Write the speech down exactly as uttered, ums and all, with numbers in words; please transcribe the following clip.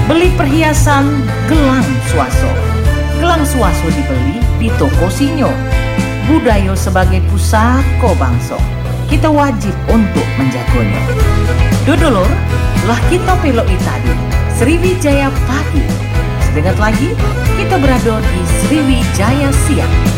Beli perhiasan gelang swaso. Gelang swaso dibeli di toko Sinyo. Budaya sebagai pusako bangsa, kita wajib untuk menjaganya. Dodolor, lah kita peloi tadi Sriwijaya pagi. Sedengat lagi kita berada di Sriwijaya siang.